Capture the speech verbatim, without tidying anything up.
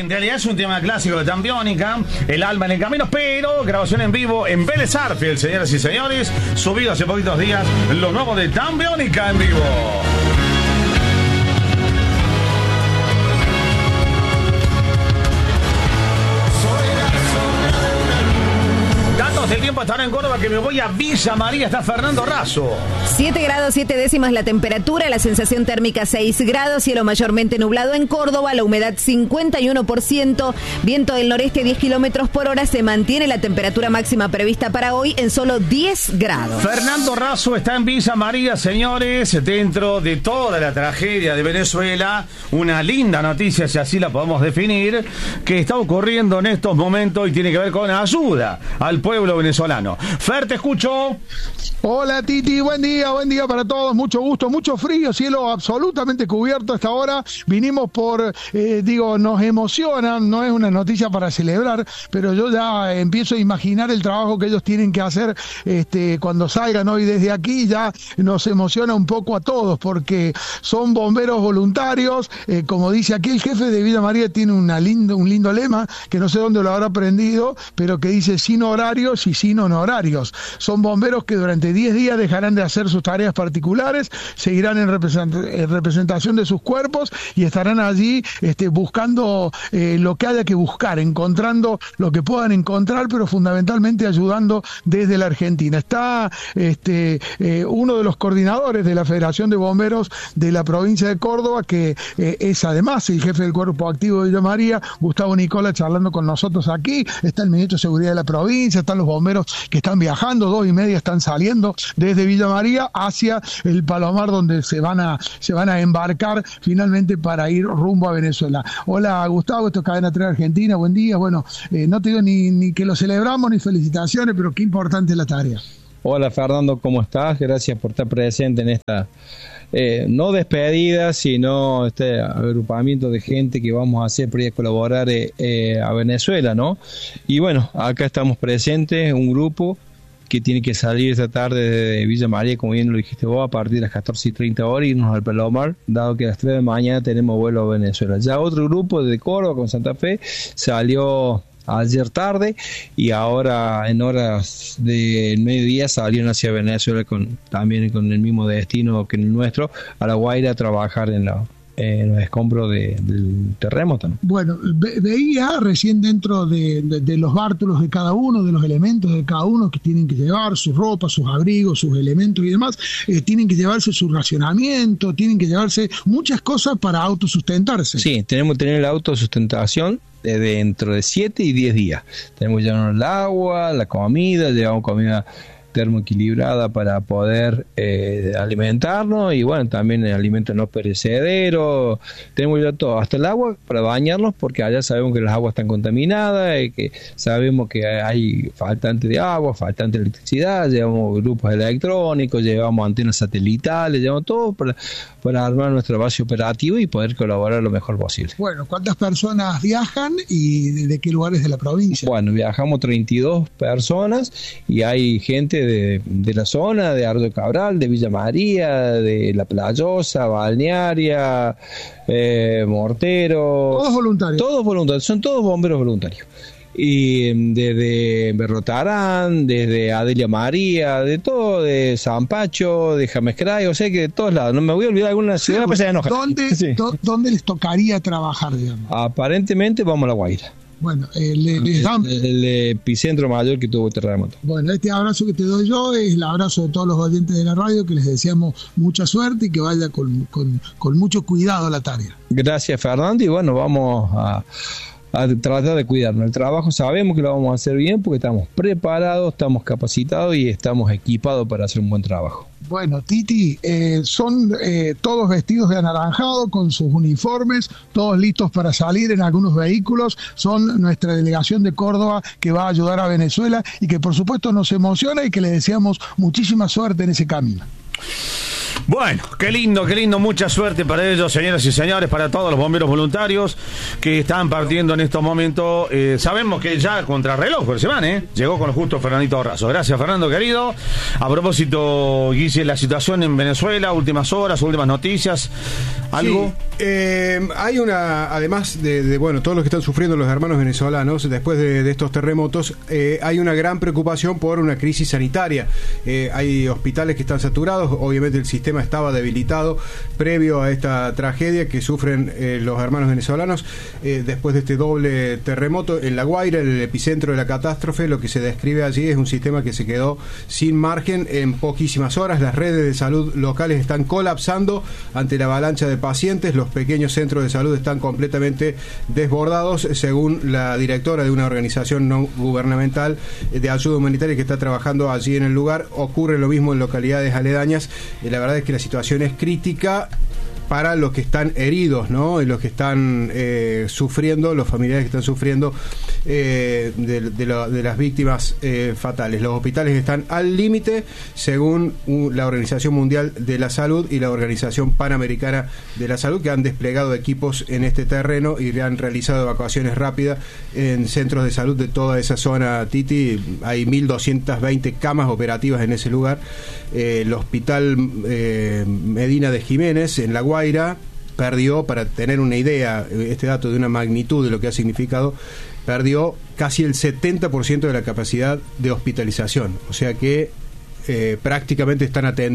En realidad es un tema clásico de Tambiónica, El alma en el camino, pero grabación en vivo en Vélez Sarsfield, señoras y señores. Subido hace poquitos días lo nuevo de Tambiónica en vivo. El tiempo estará en Córdoba, que me voy a Villa María. Está Fernando Razo. siete grados siete décimas la temperatura, la sensación térmica seis grados, cielo mayormente nublado en Córdoba, la humedad cincuenta y uno por ciento, viento del noreste diez kilómetros por hora, se mantiene la temperatura máxima prevista para hoy en solo diez grados. Fernando Razo está en Villa María, señores, dentro de toda la tragedia de Venezuela, una linda noticia, si así la podemos definir, que está ocurriendo en estos momentos y tiene que ver con ayuda al pueblo venezolano. Fer, te escucho. Hola Titi, buen día, buen día para todos, mucho gusto, mucho frío, cielo absolutamente cubierto a esta hora. Vinimos por, eh, digo, nos emociona, no es una noticia para celebrar, pero yo ya empiezo a imaginar el trabajo que ellos tienen que hacer este, cuando salgan hoy desde aquí. Ya nos emociona un poco a todos porque son bomberos voluntarios, eh, como dice aquí el jefe de Villa María, tiene una lindo, un lindo lema que no sé dónde lo habrá aprendido, pero que dice sin horarios y sin honorarios. Son bomberos que durante diez días dejarán de hacer sus tareas particulares, seguirán en, represent en representación de sus cuerpos y estarán allí este, buscando eh, lo que haya que buscar, encontrando lo que puedan encontrar, pero fundamentalmente ayudando desde la Argentina. Está este, eh, uno de los coordinadores de la Federación de Bomberos de la provincia de Córdoba, que eh, es además el jefe del Cuerpo Activo de Villa María, Gustavo Nicola, charlando con nosotros aquí. Está el ministro de Seguridad de la provincia, están los bomberos que están viajando, dos y media están saliendo desde Villa María hacia el Palomar, donde se van a se van a embarcar finalmente para ir rumbo a Venezuela. Hola Gustavo, esto es Cadena tres Argentina, buen día. Bueno, eh, no te digo ni, ni que lo celebramos ni felicitaciones, pero qué importante es la tarea. Hola Fernando, ¿cómo estás? Gracias por estar presente en esta eh, no despedida, sino este agrupamiento de gente que vamos a hacer para ir a colaborar eh, eh, a Venezuela, ¿no? Y bueno, acá estamos presentes, un grupo que tiene que salir esta tarde de Villa María, como bien lo dijiste vos, a partir de las catorce y treinta horas, irnos al Palomar, dado que a las tres de la mañana tenemos vuelo a Venezuela. Ya otro grupo de Córdoba con Santa Fe salió ayer tarde y ahora en horas del mediodía salieron hacia Venezuela con también con el mismo destino que el nuestro, a La Guaira, a trabajar en la en los escombros de, del terremoto, ¿no? Bueno, ve, veía recién dentro de, de, de los bártulos de cada uno, de los elementos de cada uno que tienen que llevar, su ropa, sus abrigos, sus elementos y demás, eh, tienen que llevarse su racionamiento, tienen que llevarse muchas cosas para autosustentarse. Sí, tenemos que tener la autosustentación de dentro de siete y diez días. Tenemos que llevarnos el agua, la comida, llevamos comida termoequilibrada para poder eh, alimentarnos y bueno, también el alimento no perecedero, tenemos ya todo, hasta el agua para bañarnos, porque allá sabemos que las aguas están contaminadas y que sabemos que hay faltante de agua, faltante de electricidad, llevamos grupos electrónicos, llevamos antenas satelitales, llevamos todo para, para armar nuestra base operativa y poder colaborar lo mejor posible. Bueno, ¿cuántas personas viajan y de, de qué lugares de la provincia? Bueno, viajamos treinta y dos personas y hay gente De, de la zona, de Ardo Cabral, de Villa María, de La Playosa, Balnearia, eh, Mortero. Todos voluntarios. Todos voluntarios, son todos bomberos voluntarios. Y desde Berrotarán, desde Adelia María, de todo, de San Pacho, de James Cray, o sea que de todos lados. No me voy a olvidar de alguna ciudad, pues se enoja. ¿Dónde, sí. do, ¿Dónde les tocaría trabajar, digamos? Aparentemente vamos a La Guaira. Bueno, eh, le, les dan... el, el epicentro mayor que tuvo el terremoto. Bueno, este abrazo que te doy yo es el abrazo de todos los oyentes de la radio, que les deseamos mucha suerte y que vaya con, con, con mucho cuidado la tarea. Gracias Fernando, y bueno, vamos a, a tratar de cuidarnos. El trabajo sabemos que lo vamos a hacer bien porque estamos preparados, estamos capacitados y estamos equipados para hacer un buen trabajo. Bueno, Titi, eh, son eh, todos vestidos de anaranjado, con sus uniformes, todos listos para salir en algunos vehículos. Son nuestra delegación de Córdoba que va a ayudar a Venezuela y que por supuesto nos emociona y que le deseamos muchísima suerte en ese camino. Bueno, qué lindo, qué lindo, mucha suerte para ellos, señoras y señores, para todos los bomberos voluntarios que están partiendo en estos momentos. Eh, sabemos que ya contra reloj, por semana, ¿eh? Llegó con lo justo Fernandito Razo. Gracias, Fernando, querido. A propósito, Guille, la situación en Venezuela, últimas horas, últimas noticias, ¿algo? Sí, eh, hay una, además de, de, bueno, todos los que están sufriendo los hermanos venezolanos después de, de estos terremotos, eh, hay una gran preocupación por una crisis sanitaria. Eh, hay hospitales que están saturados, obviamente el sistema estaba debilitado previo a esta tragedia que sufren eh, los hermanos venezolanos eh, después de este doble terremoto en La Guaira, el epicentro de la catástrofe. Lo que se describe allí es un sistema que se quedó sin margen en poquísimas horas. Las redes de salud locales están colapsando ante la avalancha de pacientes. Los pequeños centros de salud están completamente desbordados, según la directora de una organización no gubernamental de ayuda humanitaria que está trabajando allí en el lugar. Ocurre lo mismo en localidades aledañas. Y la verdad es que la situación es crítica para los que están heridos, ¿no? Y los que están eh, sufriendo, los familiares que están sufriendo eh, de, de, lo, de las víctimas eh, fatales. Los hospitales están al límite, según uh, la Organización Mundial de la Salud y la Organización Panamericana de la Salud, que han desplegado equipos en este terreno y han realizado evacuaciones rápidas en centros de salud de toda esa zona, Titi. Hay mil doscientas veinte camas operativas en ese lugar. Eh, el hospital eh, Medina de Jiménez, en La Guardia, perdió, para tener una idea, este dato de una magnitud de lo que ha significado, perdió casi el setenta por ciento de la capacidad de hospitalización. O sea que eh, prácticamente están atendiendo